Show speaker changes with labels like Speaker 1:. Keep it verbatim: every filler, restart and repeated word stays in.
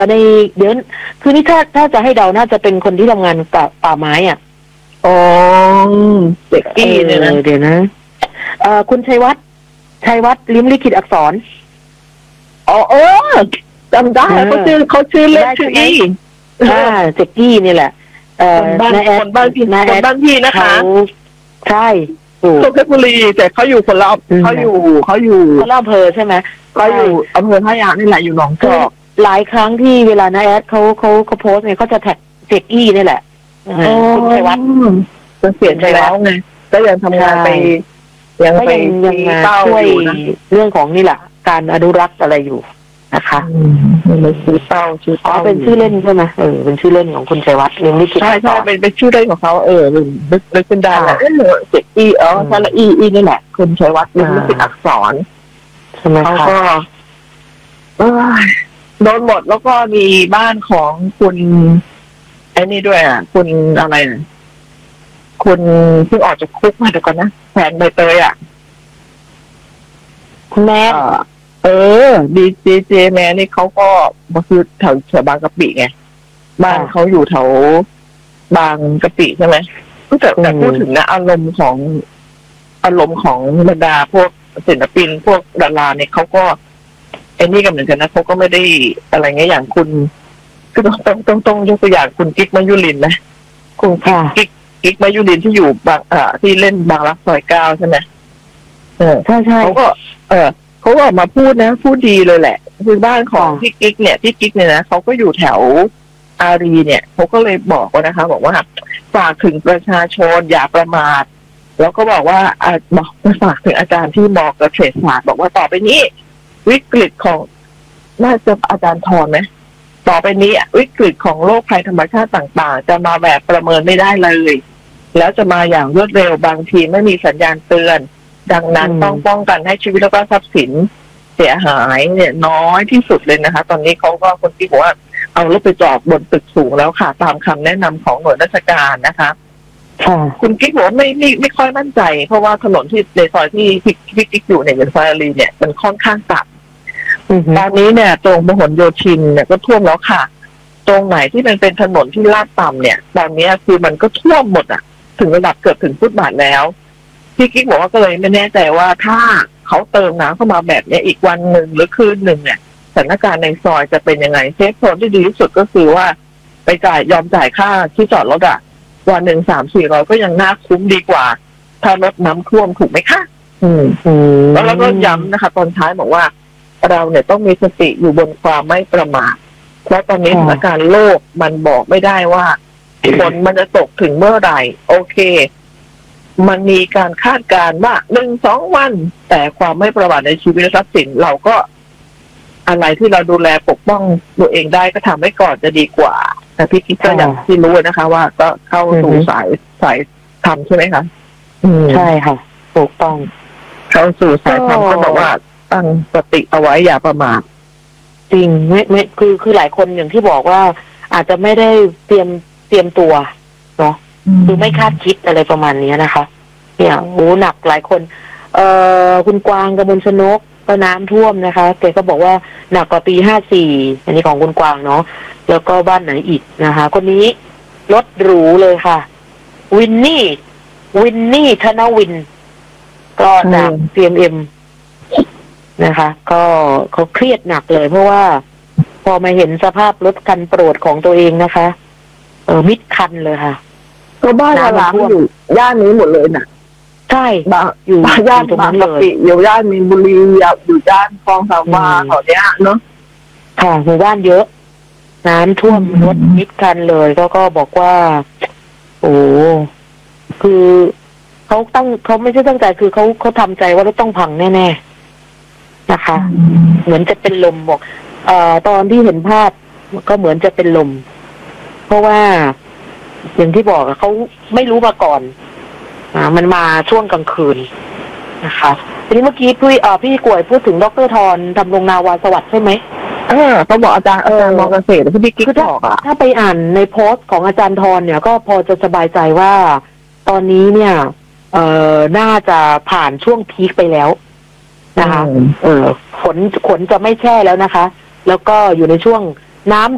Speaker 1: ในเดี๋ยวคือนี่ถ้าถ้าจะให้เดาน่าจะเป็นคนที่ทำงานกับป่าไม้อ่ะ
Speaker 2: อ๋อเด็กกี้เนี่ยนะ
Speaker 1: เดี๋ยวนะเอ่อคุณชัยวัฒน์ชัยวัฒน์ลิ้มลิขิตอักษร
Speaker 2: อ๋อเออจำได้เขาชื่อเขาชื่อเล่นชื่ออี
Speaker 1: อ่าเจ็กกี้นี่แหละเอ่อ
Speaker 2: คนบ้านพี่คนบ้านพี่นะคะ
Speaker 1: ใช่
Speaker 2: สุพรรณบุรีแต่เขาอยู่คนละเขาอยู่เขาอยู่
Speaker 1: คนละอำเภอใช่ไหม
Speaker 2: เขาอยู่อำเภอท่ายางนี่แหละอยู่หนองจอก
Speaker 1: หลายครั้งที่เวลานาแอดเขาเขาเขาโพสเนี่ยเขาจะแท็กเจ็กกี้นี่แหละคุณชัยวัฒน์
Speaker 2: จะเสียใจแล้วไงก็ยังทำงานไป
Speaker 1: ยังไปยังมาช่วยเรื่องของนี่แหละการอนุรักษ์อะไรอยู่นะคะ
Speaker 2: มันชื่อเต้าชื่อ
Speaker 1: อ๋อเป็นชื่อเล่นใช่ไหมเออเป็นชื่อเล่นของคุณชัยวัฒน์เรื่องนี้
Speaker 2: ใช่ใช่เป็นเป็นชื่อเล่นของเขาเออเป็นเป็นเป็นดาราเออเจ็กกี้อ๋อใช่ละอีอีนี่แหละคุณชัยวัฒน์เรื่องนี้เป็นอักษร
Speaker 1: ใช่ไหม
Speaker 2: เขาก็โดนหมดแล้วก็มีบ้านของคุณไอ้นี่ด้วยอ่ะคุณอะไรนะคุณเพิ่งออกจากคุกมาเดี๋ยวก่อนนะแฟนใบเตยอ่ะ
Speaker 1: คุณแม่
Speaker 2: เออดีเจเจแม่นี่เขาก็มาคือแถวแถวบางกะปิไงบ้านเขาอยู่แถวบางกะปิใช่ไหมแต่แต่พูดถึงนะอารมณ์ของอารมณ์ของบรรดาพวกศิลปินพวกดาราเนี่ยเขาก็ไอ้นี่กันเหมือนกันนะเขาก็ไม่ได้อะไรเงี้ยอย่างคุณก็ต้องต้องต้องต้องยกตัวอย่างคุณกิ๊กมายุรินนะคุณกิ๊กกิ๊กมายุรินที่อยู่บางอ่าที่เล่นบางรักซอยเก้าใช่ไหมเออ
Speaker 1: ใช่ใช่
Speaker 2: เขาก็เออเขาก็ออกมาพูดนะพูดดีเลยแหละคือบ้านของพี่กิ๊กเนี่ยพี่กิ๊กเนี่ยนะเขาก็อยู่แถวอารีเนี่ยเขาก็เลยบอกว่านะคะบอกว่าฝากถึงประชาชนอย่าประมาทแล้วก็บอกว่าอ่าบอกฝากถึงอาจารย์ที่มอเกษตรศาสตร์บอกว่าต่อไปนี้วิกฤตของน่าจะอาจารย์ทรไหมต่อไปนี้วิกฤตของโรคภัยธรรมชาติต่างๆจะมาแบบประเมินไม่ได้เลยแล้วจะมาอย่างรวดเร็วบางทีไม่มีสัญญาณเตือนดังนั้นต้องป้องกันให้ชีวิตและก็ทรัพย์สินเสียหายเนี่ยน้อยที่สุดเลยนะคะตอนนี้เขาก็คนที่บอกว่าเอารถไปจอดบนตึกสูงแล้วค่ะตามคำแนะนำของหน่วยราชการนะคะคุณกิ๊กบอกว่าไม่ไม่ไม่ค่อยมั่นใจเพราะว่าถนนที่ในซอยที่พี่พี่กิ๊กอยู่เนี่ยอย่างซอยอารีเนี่ยมันค่อนข้างต่ำตอนนี้เนี่ยตรงพหลโยธินเนี่ยก็ท่วมแล้วค่ะตรงไหนที่มันเป็นถนนที่ลาดต่ำเนี่ยตอนนี้คือมันก็ท่วมหมดอ่ะถึงระดับเกือบถึงฟุตบาทแล้วพี่กิ๊กบอกว่าก็เลยไม่แน่ใจว่าถ้าเขาเติมน้ำเข้ามาแบบนี้อีกวันหนึ่งหรือคืนหนึ่งเนี่ยสถานการณ์ในซอยจะเป็นยังไงเซฟโซนที่ดีที่สุดก็คือว่าไปจ่ายยอมจ่ายค่าที่จอดรถอ่ะวันหนึ่งสามสี่ร้อยก็ยังน่าคุ้มดีกว่าถ้ารถน้ำท่วมถูกไหมคะอืมแล้วเราก็ย้ำนะคะตอนท้ายบอกว่าเราเนี่ยต้องมีสติอยู่บนความไม่ประมาทเพราะตอนนี้สถานการณ์โลกมันบอกไม่ได้ว่าฝนมันจะตกถึงเมื่อไหร่โอเคมันมีการคาดการณ์ว่าหนึ่งสองวันแต่ความไม่ประมาทในชีวิตและทรัพย์สินเราก็อะไรที่เราดูแลปกป้องตัวเองได้ก็ทำให้ก่อนจะดีกว่าแต่พี่กิ๊กก็อย่างที่รู้นะคะว่าก็เข้าสู่สายสายธรรมใช่ไหมคะ
Speaker 1: ใช่ค่ะถูกต้อง
Speaker 2: เข้าสู่สายธรรมก็บอกว่าตั้งสติเอาไว้อย่าประมาท
Speaker 1: จริงไม่ไม่คือคือหลายคนอย่างที่บอกว่าอาจจะไม่ได้เตรียมเตรียมตัวเนาะคือไม่คาดคิดอะไรประมาณนี้นะคะเนี่ยโอ้หนักหลายคนเอ่อคุณกวางกมลชนกก็น้ำท่วมนะคะแกก็บอกว่าหนักกว่าปีห้าสี่อันนี้ของคุณกวางเนาะแล้วก็บ้านไหนอีกนะคะคนนี้รถหรูเลยค่ะวินนี่วินนี่ธนวินก็จาก ซี เอ็ม เอ็ม นะคะก็เขาเครียดหนักเลยเพราะว่าพอมาเห็นสภาพรถคันโปรดของตัวเองนะคะเออมิดคันเลยค่ะ
Speaker 2: ก็บ้านเราอยู่ย่านนี้หมดเลยน่ะ
Speaker 1: ใช่
Speaker 2: บ้านอยู่ย่านบางกะปิอยู่ย่านมีนบุรีอยู่ย่านคลองสามวาแถวเนี้ยเนาะ
Speaker 1: ค่ะหมู่บ้านเยอะน้ำท่วมรถมิดคันเลยก็ก็บอกว่าโอ้คือเขาตั้งเขาไม่ใช่ตั้งใจคือเขาเขาทำใจว่ารถต้องพังแน่ๆนะคะเหมือนจะเป็นลมบอกเอ่อตอนที่เห็นภาพก็เหมือนจะเป็นลมเพราะว่าอย่างที่บอกเขาไม่รู้มาก่อนอ่ามันมาช่วงกลางคืนนะคะทีนี้เมื่อกี้พี่เอ่อพี่กล้วยพูดถึงดร.ธรทำรงนาวาสวัสดิ์ใช่ไหม
Speaker 2: เออเขาบอกอาจารย์อาจารย์มอเกษตรที่พี่กิ๊กบอกอ่ะ
Speaker 1: ถ้าไปอ่านในโพสต์ของอาจารย์ธรเนี่ยก็พอจะสบายใจว่าตอนนี้เนี่ยเอ่อน่าจะผ่านช่วงพีคไปแล้วนะคะเออฝนฝนจะไม่แช่แล้วนะคะแล้วก็อยู่ในช่วงน้ำ